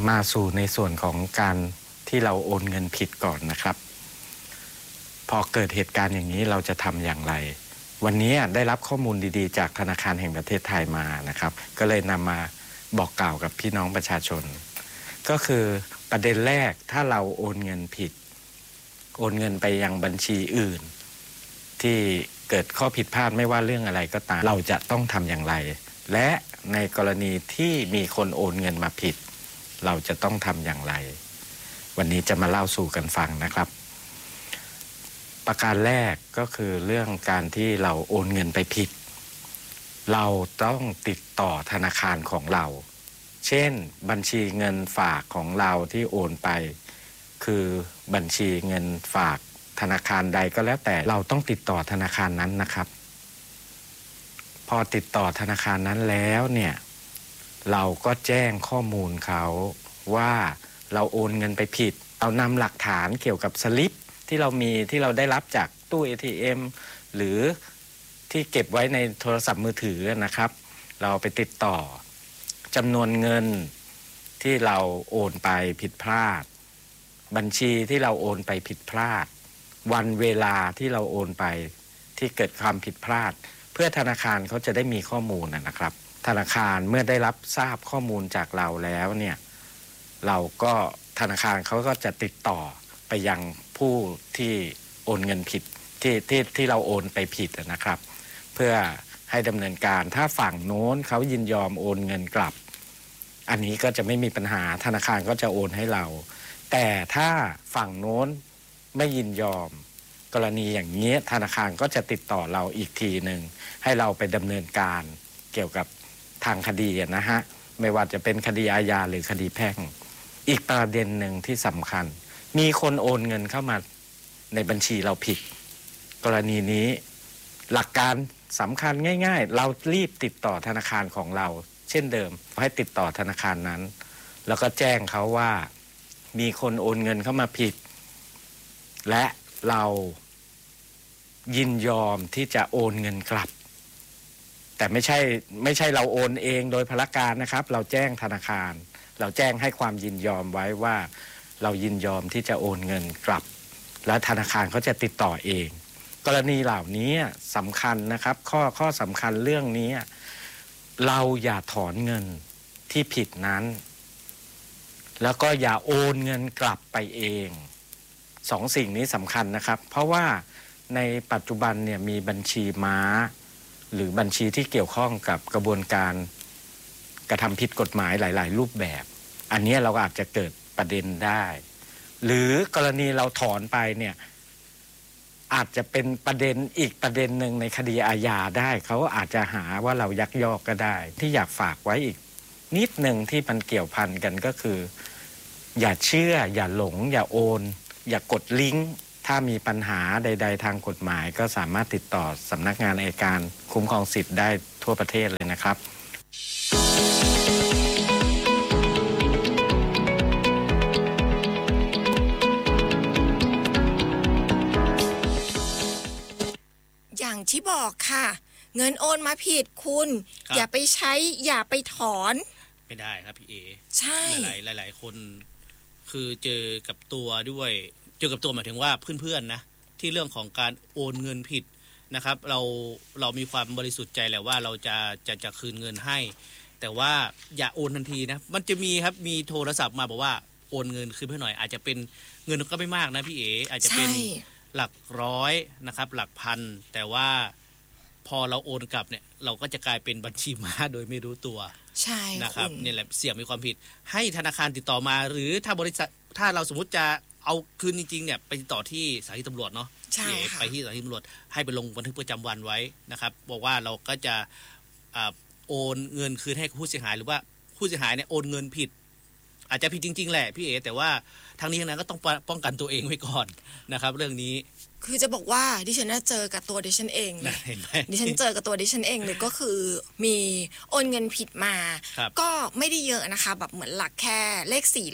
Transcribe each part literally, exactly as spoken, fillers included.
มาสู่ในส่วนของการที่เราโอนเงินผิดก่อนนะครับพอเกิดเหตุการณ์อย่างนี้เราจะทำอย่างไรวันนี้ได้รับข้อมูลดีๆจากธนาคารแห่งประเทศไทยมานะครับก็เลยนำมาบอกกล่าวกับพี่น้องประชาชนก็คือประเด็นแรกถ้าเราโอนเงินผิดโอนเงินไปยังบัญชีอื่นที่เกิดข้อผิดพลาดไม่ว่าเรื่องอะไรก็ตามเราจะต้องทำอย่างไรและในกรณีที่มีคนโอนเงินมาผิดเราจะต้องทำอย่างไรวันนี้จะมาเล่าสู่กันฟังนะครับประการแรกก็คือเรื่องการที่เราโอนเงินไปผิดเราต้องติดต่อธนาคารของเราเช่นบัญชีเงินฝากของเราที่โอนไปคือบัญชีเงินฝากธนาคารใดก็แล้วแต่เราต้องติดต่อธนาคารนั้นนะครับพอติดต่อธนาคารนั้นแล้วเนี่ยเราก็แจ้งข้อมูลเขาว่าเราโอนเงินไปผิดเรานำหลักฐานเกี่ยวกับสลิปที่เรามีที่เราได้รับจากตู้ เอ ที เอ็ม หรือที่เก็บไว้ในโทรศัพท์มือถือนะครับเราไปติดต่อจำนวนเงินที่เราโอนไปผิดพลาดบัญชีที่เราโอนไปผิดพลาดวันเวลาที่เราโอนไปที่เกิดความผิดพลาดเพื่อธนาคารเขาจะได้มีข้อมูลนะครับธนาคารเมื่อได้รับทราบข้อมูลจากเราแล้วเนี่ยเราก็ธนาคารเขาก็จะติดต่อไปยังผู้ที่โอนเงินผิดที่ที่ที่เราโอนไปผิดนะครับเพื่อให้ดำเนินการถ้าฝั่งโน้นเขายินยอมโอนเงินกลับอันนี้ก็จะไม่มีปัญหาธนาคารก็จะโอนให้เราแต่ถ้าฝั่งโน้นไม่ยินยอมกรณีอย่างนี้ธนาคารก็จะติดต่อเราอีกทีหนึ่งให้เราไปดำเนินการเกี่ยวกับทางคดีนะฮะไม่ว่าจะเป็นคดีอาญาหรือคดีแพ่งอีกประเด็นหนึ่งที่สำคัญมีคนโอนเงินเข้ามาในบัญชีเราผิดกรณีนี้หลักการสำคัญง่ายๆเรารีบติดต่อธนาคารของเราเช่นเดิมให้ติดต่อธนาคารนั้นแล้วก็แจ้งเขาว่ามีคนโอนเงินเข้ามาผิดและเรายินยอมที่จะโอนเงินกลับแต่ไม่ใช่ไม่ใช่เราโอนเองโดยพลการนะครับเราแจ้งธนาคารเราแจ้งให้ความยินยอมไว้ว่าเรายินยอมที่จะโอนเงินกลับและธนาคารเขาจะติดต่อเองกรณีเหล่านี้สำคัญนะครับข้อข้อสำคัญเรื่องนี้เราอย่าถอนเงินที่ผิดนั้นแล้วก็อย่าโอนเงินกลับไปเองสองสิ่งนี้สำคัญนะครับเพราะว่าในปัจจุบันเนี่ยมีบัญชีม้าหรือบัญชีที่เกี่ยวข้องกับกระบวนการกระทำผิดกฎหมายหลายๆรูปแบบอันนี้เราก็อาจจะเกิดประเด็นได้หรือกรณีเราถอนไปเนี่ยอาจจะเป็นประเด็นอีกประเด็นหนึ่งในคดีอาญาได้เขาอาจจะหาว่าเรายักยอกก็ได้ที่อยากฝากไว้อีกนิดหนึ่งที่มันเกี่ยวพันกันก็คืออย่าเชื่ออย่าหลงอย่าโอนอย่ากดลิงก์ถ้ามีปัญหาใดๆทางกฎหมายก็สามารถติดต่อสำนักงานอัยการคุ้มครองสิทธิ์ได้ทั่วประเทศเลยนะครับอย่างที่บอกค่ะเงินโอนมาผิดคุณอย่าไปใช้อย่าไปถอนไม่ได้ครับพี่เอใช่หลายๆหลายๆคนคือเจอกับตัวด้วยเจอกับตัวหมายถึงว่าเพื่อนๆนะที่เรื่องของการโอนเงินผิดนะครับเราเรามีความบริสุทธิ์ใจแหละว่าเราจะจะจะคืนเงินให้แต่ว่าอย่าโอนทันทีนะมันจะมีครับมีโทรศัพท์มาบอกว่าโอนเงินคืนเพื่อหน่อยอาจจะเป็นเงินก็ไม่มากนะพี่เออาจจะเป็นหลักร้อยนะครับหลักพันแต่ว่าพอเราโอนกลับเนี่ยเราก็จะกลายเป็นบัญชีม้าโดยไม่รู้ตัวใช่นะครับนี่แหละเสี่ยงมีความผิดให้ธนาคารติดต่อมาหรือถ้าบริษัทถ้าเราสมมุติจะเอาคืนจริงๆเนี่ยไปติดต่อที่สถานีตำรวจเนาะใช่ไปที่สถานีตำรวจให้ไปลงบันทึกประจำวันไว้นะครับบอกว่าเราก็จะโอนเงินคืนให้ผู้เสียหายหรือว่าผู้เสียหายเนี่ยโอนเงินผิดอาจจะผิดจริงๆแหละพี่เอ๋แต่ว่าทางนี้ทางนั้นก็ต้องป้องกันตัวเองไว้ก่อนนะครับเรื่องนี้คือจะบอกว่าดิฉันน่าเจอกับตัวดิฉันเองเลยดิฉันเจอกับตัวดิฉันเองเลยก็คือมีโอนเงินผิดมาก็ไม่ได้เยอะนะคะแบบเหมือนหลักแค่เลขสี่หลัก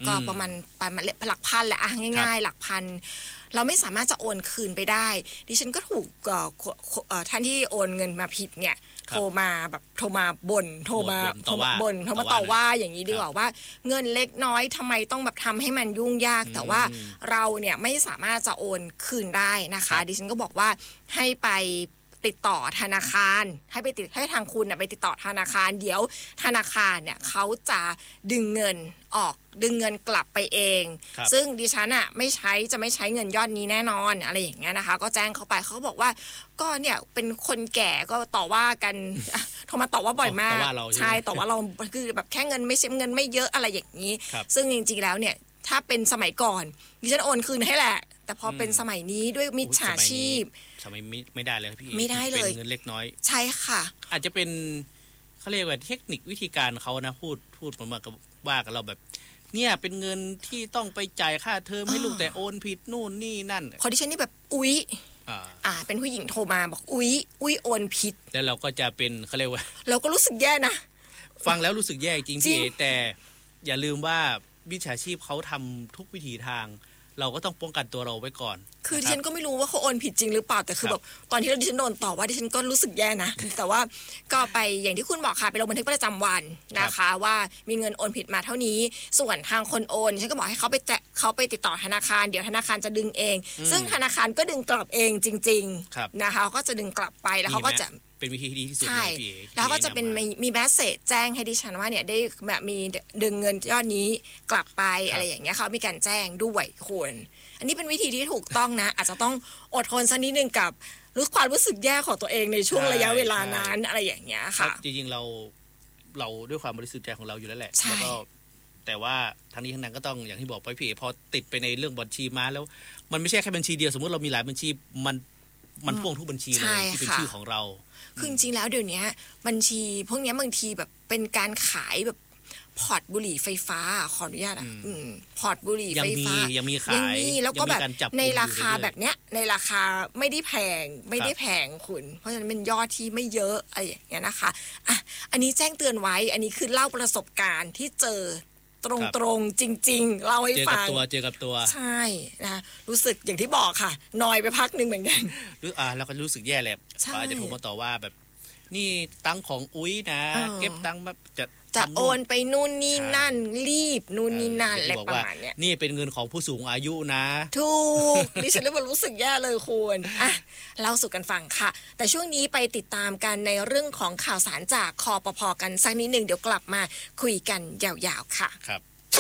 ก็ประมาณประมาณหลักพันแหละอ่ะง่ายๆหลักพันเราไม่สามารถจะโอนคืนไปได้ดิฉันก็ถูกท่านที่โอนเงินมาผิดเนี่ยโทรมาแบบโทรมาบ่นโทรมาโทรมาบ่นโทรมาต่อว่าอย่างนี้ดีกว่าว่าเงินเล็กน้อยทำไมต้องแบบทำให้มันยุ่งยากแต่ว่าเราเนี่ยไม่สามารถจะโอนคืนได้นะคะดิฉันก็บอกว่าให้ไปติดต่อธนาคารให้ไปติดให้ทางคุณไปติดต่อธนาคารเดี๋ยวธนาคารเนี่ยเขาจะดึงเงินออกดึงเงินกลับไปเองซึ่งดิฉันอ่ะไม่ใช้จะไม่ใช้เงินยอดนี้แน่นอนอะไรอย่างเงี้ยนะคะก็แจ้งเขาไปเขาบอกว่าก็เนี่ยเป็นคนแก่ก็ต่อว่ากันโทรมาต่อว่าบ่อยมากใช่ต่อว่าเราคือแบบแค่เงินไม่ใช่เงินไม่เยอะอะไรอย่างนี้ซึ่งจริงๆแล้วเนี่ยถ้าเป็นสมัยก่อนดิฉันโอนคืนให้แหละแต่พอเป็นสมัยนี้ด้วยมิจฉาชีพสมัยไม่ไม่ได้เลยพี่ไม่ได้เลยเป็นเงินเล็กน้อยใช่ค่ะอาจจะเป็นเขาเรียกว่าเทคนิควิธีการเขานะพูดพูดมากับว่ากับเราแบบเนี่ยเป็นเงินที่ต้องไปจ่ายค่าเทอมให้ลูกแต่โอนผิดนู่นนี่นั่นพอดิฉันนี่แบบอุ๊ยอ่าอ่าเป็นผู้หญิงโทรมาบอกอุ๊ยอุ๊ยโอนผิดแล้วเราก็จะเป็นเขาเรียกว่าเราก็รู้สึกแย่นะฟังแล้วรู้สึกแย่จริงพี่แต่อย่าลืมว่ามิจฉาชีพเขาทำทุกวิถีทางเราก็ต้องป้องกันตัวเราไว้ก่อนคือดิฉันก็ไม่รู้ว่าเขาโอนผิดจริงหรือเปล่าแต่คือแบบตอนที่ดิฉันโดนต่อว่าดิฉันก็รู้สึกแย่นะแต่ว่าก็ไปอย่างที่คุณบอกค่ะไปลงบันทึกประจำวันนะคะว่ามีเงินโอนผิดมาเท่านี้ส่วนทางคนโอนฉันก็บอกให้เขาไปแจะเขาไปติดต่อธนาคารเดี๋ยวธนาคารจะดึงเองซึ่งธนาคารก็ดึงกลับเองจริงๆนะคะก็จะดึงกลับไปแล้วเขาก็จะเป็นวิธีที่ดีที่สุดใช่แล้วก็จะเป็นมีแมสเสจแจ้งให้ดิฉันว่าเนี่ยได้แบบมีดึงเงินยอดนี้กลับไปอะไรอย่างเงี้ยเขามีการแจ้งด้วยคุณอันนี้เป็นวิธีที่ถูกต้องนะอาจจะต้องอดทนสักนิดนึงกับรู้ความรู้สึกแย่ของตัวเองในช่วงระยะเวลานั้นอะไรอย่างเงี้ยค่ะจริงๆเราเราด้วยความบริสุทธิ์ใจของเราอยู่แล้วแหละแล้วก็แต่ว่าทั้งนี้ทั้งนั้นก็ต้องอย่างที่บอกไปพี่พอติดไปในเรื่องบัญชีมาแล้วมันไม่ใช่แค่บัญชีเดียวสมมติเรามีหลายบัญชีมันมันพ่วงทุกบัญชีเลยที่เป็นชื่อของเราคือจริงๆแล้วเดี๋ยวนี้บัญชีพวกนี้บางทีแบบเป็นการขายแบบพอร์ตบุหรี่ไฟฟ้าขออนุญาตอ่ะพอร์ตบุหรี่ไฟฟ้ายังมีขายยังมีแล้วก็แบบในราคาแบบเนี้ยในราคาไม่ได้แพงไม่ได้แพงคุณเพราะฉะนั้นเป็นยอดที่ไม่เยอะอะไรอย่างเงี้ยนะคะอ่ะอันนี้แจ้งเตือนไว้อันนี้คือเล่าประสบการณ์ที่เจอตรงๆจริงๆเล่าให้ฟังเจอกับตัวเจอกับตัวใช่นะรู้สึกอย่างที่บอกค่ะนอยไปพักนึงเหมือนกันหรืออ่าเราก็รู้สึกแย่แหละอาจจะโทรมาต่อว่าแบบนี่ตังของอุ้ยนะเก็บตังแบบจะจะโอนไปนู่นนี่นั่นรีบนู่นนี่นั่นอะไรประมาณเนี้ยนี่เป็นเงินของผู้สูงอายุนะถูกดิฉันเลยรู้สึกแย่เลยคุณอ่ะเล่าสู่กันฟังค่ะแต่ช่วงนี้ไปติดตามกันในเรื่องของข่าวสารจากคปภ.กันสักนิดหนึ่งเดี๋ยวกลับมาคุยกันยาวๆค่ะครับ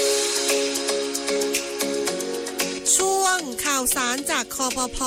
ช่วงข่าวสารจากคปภ.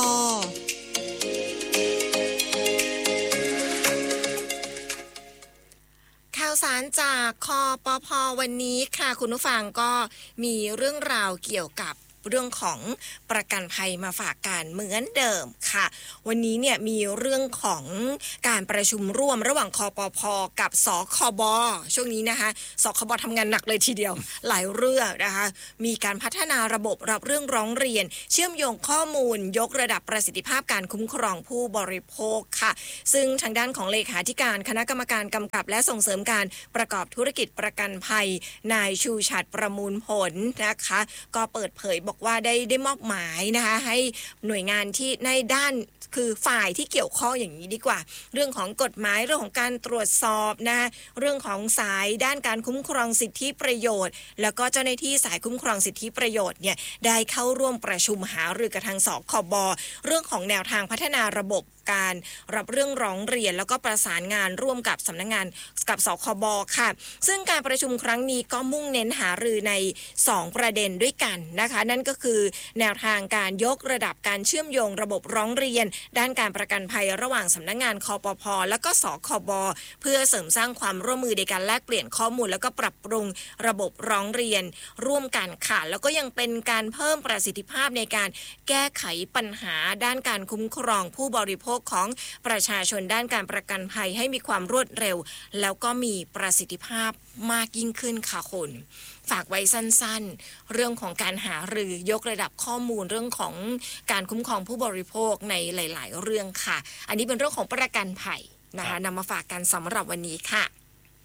ข่าวสารจากคปภ.วันนี้ค่ะคุณผู้ฟังก็มีเรื่องราวเกี่ยวกับเรื่องของประกันภัยมาฝากกันเหมือนเดิมค่ะวันนี้เนี่ยมีเรื่องของการประชุมร่วมระหว่างคปภ.กับสคบ.ช่วงนี้นะคะสคบ.ทำงานหนักเลยทีเดียว หลายเรื่องนะคะมีการพัฒนาระบบรับเรื่องร้องเรียนเชื่อมโยงข้อมูลยกระดับประสิทธิภาพการคุ้มครองผู้บริโภคค่ะซึ่งทางด้านของเลขาธิการคณะกรรมการกำกับและส่งเสริมการประกอบธุรกิจประกันภัยนายชูชัดประมูลผลนะคะก็เปิดเผยบอกว่าได้ได้มอบหมายนะคะให้หน่วยงานที่ในด้านคือฝ่ายที่เกี่ยวข้องอย่างนี้ดีกว่าเรื่องของกฎหมายเรื่องของการตรวจสอบนะเรื่องของสายด้านการคุ้มครองสิทธิประโยชน์แล้วก็เจ้าหน้าที่สายคุ้มครองสิทธิประโยชน์เนี่ยได้เข้าร่วมประชุมหารือกับทางสคบ.เรื่องของแนวทางพัฒนาระบบการรับเรื่องร้องเรียนแล้วก็ประสานงานร่วมกับสำนักงานกับสคบ.ค่ะซึ่งการประชุมครั้งนี้ก็มุ่งเน้นหารือในสองประเด็นด้วยกันนะคะนั่นก็คือแนวทางการยกระดับการเชื่อมโยงระบบร้องเรียนด้านการประกันภัยระหว่างสำนักงานคปภ.และก็สคบ.เพื่อเสริมสร้างความร่วมมือในการแลกเปลี่ยนข้อมูลแล้วก็ปรับปรุงระบบร้องเรียนร่วมกันค่ะแล้วก็ยังเป็นการเพิ่มประสิทธิภาพในการแก้ไขปัญหาด้านการคุ้มครองผู้บริโภคของประชาชนด้านการประกันภัยให้มีความรวดเร็วแล้วก็มีประสิทธิภาพมากยิ่งขึ้นค่ะคุณฝากไว้สั้นๆเรื่องของการหารือยกระดับข้อมูลเรื่องของการคุ้มครองผู้บริโภคในหลายๆเรื่องค่ะอันนี้เป็นเรื่องของประกันภัยนะคะนำมาฝากกันสำหรับวันนี้ค่ะ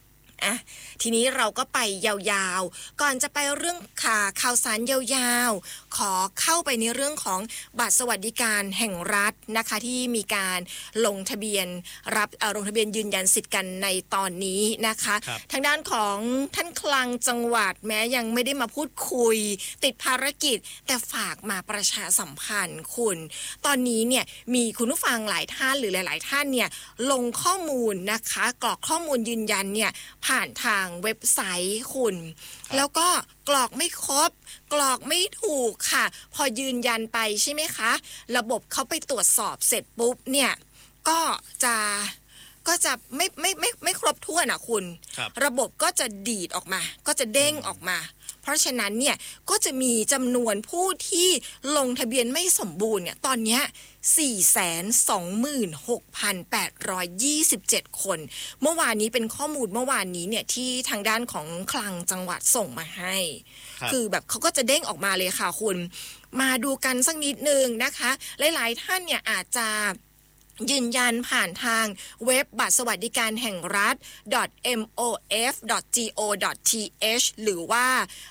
อ่ะทีนี้เราก็ไปยาวๆก่อนจะไปเรื่องข่าข่าวสารยาวๆขอเข้าไปในเรื่องของบัตรสวัสดิการแห่งรัฐนะคะที่มีการลงทะเบียนรับเอ่อลงทะเบียนยืนยันสิทธิ์กันในตอนนี้นะคะทางด้านของท่านคลังจังหวัดแม้ยังไม่ได้มาพูดคุยติดภารกิจแต่ฝากมาประชาสัมพันธ์คุณตอนนี้เนี่ยมีคุณผู้ฟังหลายท่านหรือหลายๆท่านเนี่ยลงข้อมูลนะคะกรอกข้อมูลยืนยันเนี่ยผ่านทางเว็บไซต์คุณแล้วก็กรอกไม่ครบกรอกไม่ถูกค่ะพอยืนยันไปใช่ไหมคะระบบเขาไปตรวจสอบเสร็จปุ๊บเนี่ยก็จะก็จะไม่ไม่ไม่ไม่ครบถ้วนอ่ะคุณระบบก็จะดีดออกมาก็จะเด้งออกมาเพราะฉะนั้นเนี่ยก็จะมีจำนวนผู้ที่ลงทะเบียนไม่สมบูรณ์เนี่ยตอนเนี้ย สี่แสนสองหมื่นหกพันแปดร้อยยี่สิบเจ็ด คนเมื่อวานนี้เป็นข้อมูลเมื่อวานนี้เนี่ยที่ทางด้านของคลังจังหวัดส่งมาให้คือแบบเขาก็จะเด้งออกมาเลยค่ะคุณมาดูกันสักนิดนึงนะคะหลายๆท่านเนี่ยอาจจะยืนยันผ่านทางเว็บบัตรสวัสดิการแห่งรัฐ เอ็ม โอ เอฟ ดอท จี โอ ดอท ที เอช หรือว่า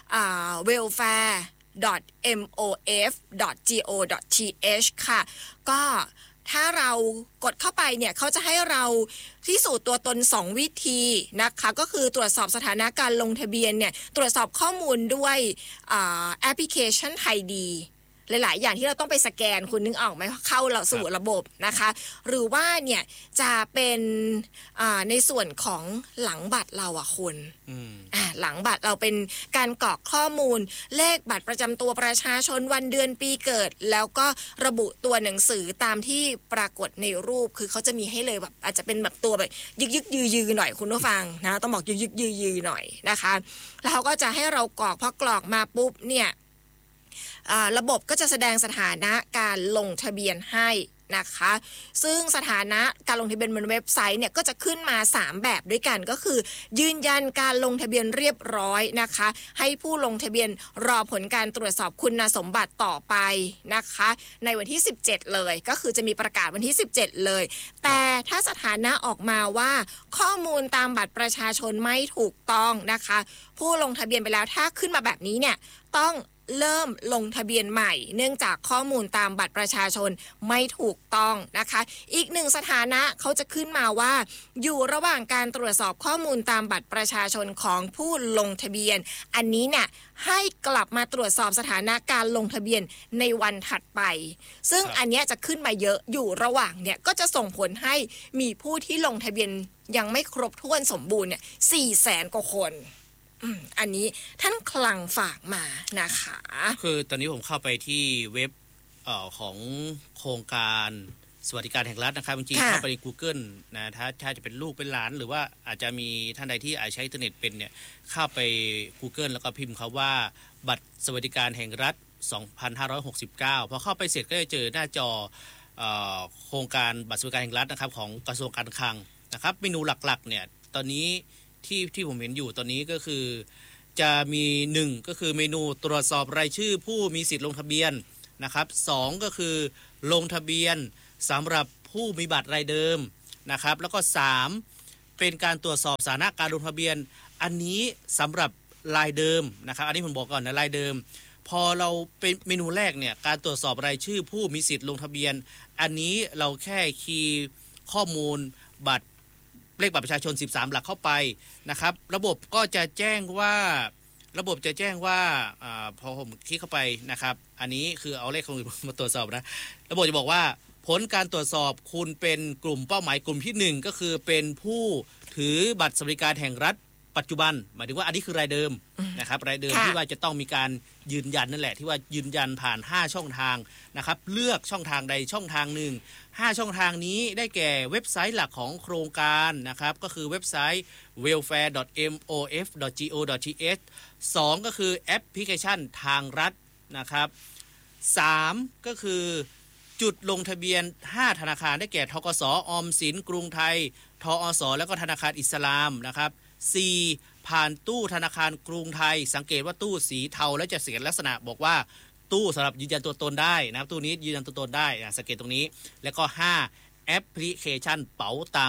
welfare ดอท เอ็ม โอ เอฟ ดอท จี โอ ดอท ที เอช ค่ะก็ถ้าเรากดเข้าไปเนี่ยเขาจะให้เราพิสูจน์ตัวตนสองวิธีนะคะก็คือตรวจสอบสถานะการลงทะเบียนเนี่ยตรวจสอบข้อมูลด้วยแอปพลิเคชันไทยดีหลายๆอย่างที่เราต้องไปสแกนคุณนึกออกไหมเข้าเราสู่ระบบนะคะหรือว่าเนี่ยจะเป็นในส่วนของหลังบัตรเราอะคุณอ่าหลังบัตรเราเป็นการกรอกข้อมูลเลขบัตรประจำตัวประชาชนวันเดือนปีเกิดแล้วก็ระบุตัวหนังสือตามที่ปรากฏในรูปคือเขาจะมีให้เลยแบบอาจจะเป็นแบบตัวแบบยึกยึกยือยือหน่อยคุณผู้ฟังนะต้องบอกยึกยึกยือยือหน่อยนะคะแล้วเขาก็จะให้เรากรอกพอกรอกมาปุ๊บเนี่ยระบบก็จะแสดงสถานะการลงทะเบียนให้นะคะซึ่งสถานะการลงทะเบียนบนเว็บไซต์เนี่ยก็จะขึ้นมาสามแบบด้วยกันก็คือยืนยันการลงทะเบียนเรียบร้อยนะคะให้ผู้ลงทะเบียนรอผลการตรวจสอบคุณสมบัติต่อไปนะคะในวันที่สิบเจ็ดเลยก็คือจะมีประกาศวันที่สิบเจ็ดเลยแต่ถ้าสถานะออกมาว่าข้อมูลตามบัตรประชาชนไม่ถูกต้องนะคะผู้ลงทะเบียนไปแล้วถ้าขึ้นมาแบบนี้เนี่ยต้องเริ่มลงทะเบียนใหม่เนื่องจากข้อมูลตามบัตรประชาชนไม่ถูกต้องนะคะอีกหนึ่งสถานะเขาจะขึ้นมาว่าอยู่ระหว่างการตรวจสอบข้อมูลตามบัตรประชาชนของผู้ลงทะเบียนอันนี้เนี่ยให้กลับมาตรวจสอบสถานะการลงทะเบียนในวันถัดไปซึ่งอันนี้จะขึ้นมาเยอะอยู่ระหว่างเนี่ยก็จะส่งผลให้มีผู้ที่ลงทะเบียนยังไม่ครบถ้วนสมบูรณ์เนี่ยสี่แสนกว่าคนอันนี้ท่านคลังฝากมานะคะคือตอนนี้ผมเข้าไปที่เว็บเอ่อของโครงการสวัสดิการแห่งรัฐนะครับจริงๆเข้าไปใน Google นะถ้าถ้าจะเป็นลูกเป็นหลานหรือว่าอาจจะมีท่านใดที่อาจใช้อินเทอร์เน็ตเป็นเนี่ยเข้าไป Google แล้วก็พิมพ์คำว่าบัตรสวัสดิการแห่งรัฐสองพันห้าร้อยหกสิบเก้าพอเข้าไปเสร็จก็จะเจอหน้าจอเอ่อโครงการบัตรสวัสดิการแห่งรัฐนะครับของกระทรวงการคลังนะครับเมนูหลักๆเนี่ยตอนนี้ที่ที่ผมเห็นอยู่ตอนนี้ก็คือจะมีหนึ่งก็คือเมนูตรวจสอบรายชื่อผู้มีสิทธิ์ลงทะเบียนนะครับสองก็คือลงทะเบียนสำหรับผู้มีบัตรรายเดิมนะครับแล้วก็สามเป็นการตรวจสอบสถานะการลงทะเบียนอันนี้สำหรับรายเดิมนะครับอันนี้ผมบอกก่อนนะรายเดิมพอเราเป็นเมนูแรกเนี่ยการตรวจสอบรายชื่อผู้มีสิทธิ์ลงทะเบียนอันนี้เราแค่คีย์ข้อมูลบัตรเลขบัตรประชาชนสิบสามหลักเข้าไปนะครับระบบก็จะแจ้งว่าระบบจะแจ้งว่าอ่าพอผมคลิกเข้าไปนะครับอันนี้คือเอาเลขคนอื่นมาตรวจสอบนะระบบจะบอกว่าผลการตรวจสอบคุณเป็นกลุ่มเป้าหมายกลุ่มที่หนึ่งก็คือเป็นผู้ถือบัตรสวัสดิการแห่งรัฐปัจจุบันหมายถึงว่าอันนี้คือรายเดิมนะครับรายเดิมที่ว่าจะต้องมีการยืนยันนั่นแหละที่ว่ายืนยันผ่านห้าช่องทางนะครับเลือกช่องทางใดช่องทางหนึ่งห้าช่องทางนี้ได้แก่เว็บไซต์หลักของโครงการนะครับก็คือเว็บไซต์ welfare ดอท เอ็ม โอ เอฟ ดอท จี โอ ดอท ที เอช สองก็คือแอปพลิเคชันทางรัฐนะครับสามก็คือจุดลงทะเบียนห้าธนาคารได้แก่ธกส.ออมสินกรุงไทยทอส.แล้วก็ธนาคารอิสลามนะครับสี่ผ่านตู้ธนาคารกรุงไทยสังเกตว่าตู้สีเทาและจะเสียลักษณะบอกว่าตู้สำหรับยืนยันตัวตนได้นะครับตู้นี้ยืนยันตัวตนได้สังเกตตรงนี้แล้วก็ห้าแอปพลิเคชันเป๋าตัง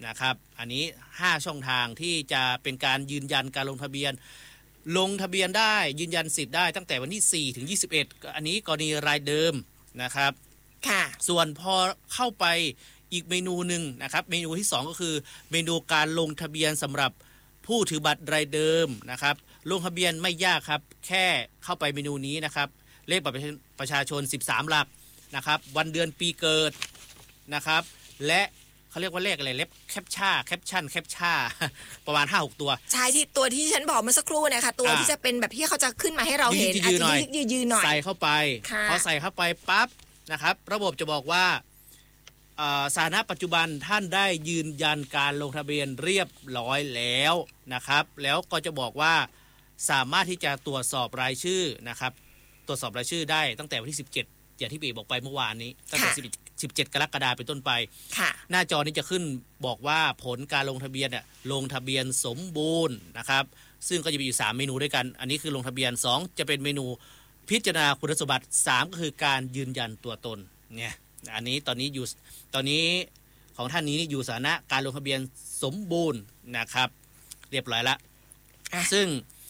นะครับอันนี้ห้าช่องทางที่จะเป็นการยืนยันการลงทะเบียนลงทะเบียนได้ยืนยันสิทธิ์ได้ตั้งแต่วันที่สี่ถึงยี่สิบเอ็ดอันนี้กรณีรายเดิมนะครับค่ะส่วนพอเข้าไปอีกเมนูหนึ่งนะครับเมนูที่สองก็คือเมนูการลงทะเบียนสำหรับผู้ถือบัตรรายเดิมนะครับลงทะเบียนไม่ยากครับแค่เข้าไปเมนูนี้นะครับเลขบัตรประชาชนสิบสามหลักนะครับวันเดือนปีเกิดนะครับและเขาเรียกว่าเลขอะไรเล็บแคปชั่นแคปชั่นแคปชั่นประมาณ ห้าหก ตัวใช่ที่ตัวที่ฉันบอกเมื่อสักครู่นะคะตัวที่จะเป็นแบบที่เขาจะขึ้นมาให้เราเห็นอาจจะยืนๆหน่อยใส่เข้าไปพอใส่เข้าไปปั๊บนะครับระบบจะบอกว่าสถานะปัจจุบันท่านได้ยืนยันการลงทะเบียนเรียบร้อยแล้วนะครับแล้วก็จะบอกว่าสามารถที่จะตรวจสอบรายชื่อนะครับตรวจสอบรายชื่อได้ตั้งแต่วันที่สิบเจ็ดอย่างที่ปีบอกไปเมื่อวานนี้ตั้งแต่สิบเจ็ดกรกฎาคมเป็นต้นไปหน้าจอนี้จะขึ้นบอกว่าผลการลงทะเบียนเนี่ยลงทะเบียนสมบูรณ์นะครับซึ่งก็จะมีอยู่สามเมนูด้วยกันอันนี้คือลงทะเบียนสองจะเป็นเมนูพิจารณาคุณสมบัติสามก็คือการยืนยันตัวตนเนี่ยอันนี้ตอนนี้อยู่ตอนนี้ของท่านนี้อยู่สถานะการลงทะเบียนสมบูรณ์นะครับเรียบร้อยละซึ่ง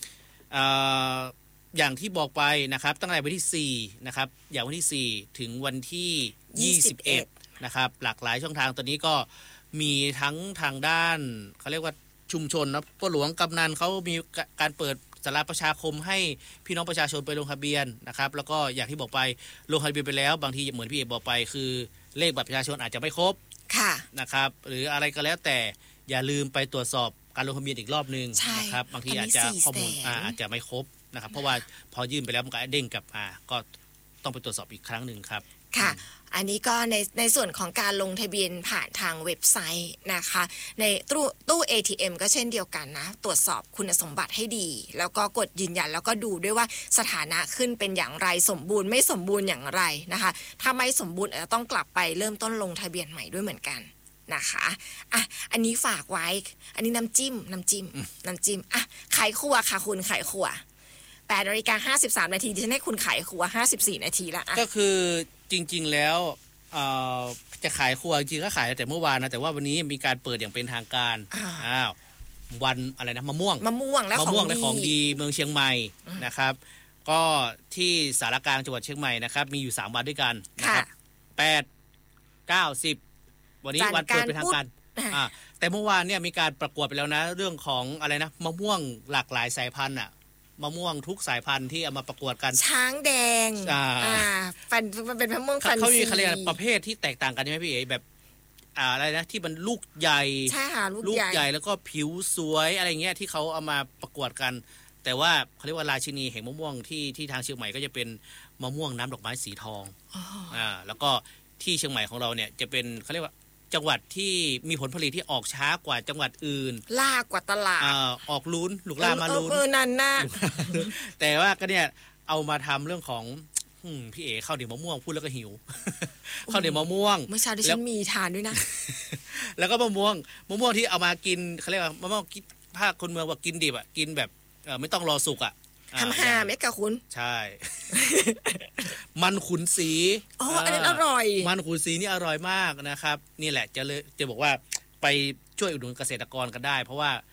อย่างที่บอกไปนะครับตั้งแต่วันที่สี่นะครับอย่างวันที่สี่ถึงวันที่ยี่สิบเอ็ดนะครับหลากหลายช่องทางตอนนี้ก็มีทั้งทางด้านเขาเรียกว่าชุมชนนะพ่อหลวงกำนันเขามีการเปิดสาราประชาคมให้พี่น้องประชาชนไปลงทะเบียนนะครับแล้วก็อย่างที่บอกไปลงทะเบียนไปแล้วบางทีเหมือนพี่เอกบอกไปคือเลขบัตรประชาชนอาจจะไม่ครบนะครับหรืออะไรก็แล้วแต่อย่าลืมไปตรวจสอบการลงทะเบียนอีกรอบนึงนะครับบางทีอาจจะข้อมูลอาจจะไม่ครบนะครับเพราะว่าพอยื่นไปแล้วมันก็เด้งกลับมาก็ต้องไปตรวจสอบอีกครั้งหนึ่งครับค่ะอันนี้ก็ในในส่วนของการลงทะเบียนผ่านทางเว็บไซต์นะคะในตู้ตู้ เอ ที เอ็ม ก็เช่นเดียวกันนะตรวจสอบคุณสมบัติให้ดีแล้วก็กดยืนยันแล้วก็ดูด้วยว่าสถานะขึ้นเป็นอย่างไรสมบูรณ์ไม่สมบูรณ์อย่างไรนะคะถ้าไม่สมบูรณ์อาจจะต้องกลับไปเริ่มต้นลงทะเบียนใหม่ด้วยเหมือนกันนะคะอ่ะอันนี้ฝากไว้อันนี้น้ำจิ้มน้ำจิ้มน้ำจิ้มอ่ะไขครัวค่ะคุณไขครัวแปดนาฬิกาห้าสิบสามนาทีดิฉันให้คุณไขครัวห้าสิบสี่นาทีละก็คือจริงๆแล้วจะขายครัวจริงๆก็ขายแต่เมื่อวานนะแต่ว่าวันนี้มีการเปิดอย่างเป็นทางการอ้าววันอะไรนะมะม่วงมะม่วงและของดีของดีเมืองเชียงใหม่นะครับก็ที่สารกลางจังหวัดเชียงใหม่นะครับมีอยู่สามวันด้วยกันนะครับแปด เก้า สิบวันนี้วันเปิดเป็นทางการอ่าแต่เมื่อวานเนี่ยมีการประกวดไปแล้วนะเรื่องของอะไรนะมะม่วงหลากหลายสายพันธุ์อ่ะมะม่วงทุกสายพันธุ์ที่เอามาประกวดกันช้างแดงอ่าฟันมันเป็นมะม่วงฟันเขามีเขาเรียกประเภทที่แตกต่างกันใช่ไหมพี่เอ๋แบบอ่าอะไรนะที่มันลูกใหญ่ใช่ค่ะลูกใหญ่แล้วก็ผิวสวยอะไรเงี้ยที่เขาเอามาประกวดกันแต่ว่าเขาเรียกว่าราชินีแห่งมะม่วงที่ที่ทางเชียงใหม่ก็จะเป็นมะม่วงน้ำดอกไม้สีทองอ่าแล้วก็ที่เชียงใหม่ของเราเนี่ยจะเป็นเขาเรียกว่าจังหวัดที่มีผลผลิตที่ออกช้ากว่าจังหวัดอื่นล่ากว่าตลาดอ, ออกลุ้นลูกล่ามาลุ้นเออนั่นน่ะแต่ว่าก็เนี่ยเอามาทำเรื่องของพี่เอ๋ข้าวเหนียวมะม่วงพูดแล้วก็หิวข้าวเหนียวมะม่วงเมื่อเช้าที่ฉันมีทานด้วยนะแล้วก็มะม่วงมะม่วงที่เอามากินเขาเรียกว่ามะม่วงภาคคนเมืองว่ากินดิบอ่ะกินแบบไม่ต้องรอสุกอ่ะทำห้าเม็ดกับคุณใช่มันขุนสีอ๋ออันนั้นอร่อยมันขุนสีนี่อร่อยมากนะครับนี่แหละจะเลยจะบอกว่าไปช่วยอุดหนุนเกษตรกรกันได้เพราะว่า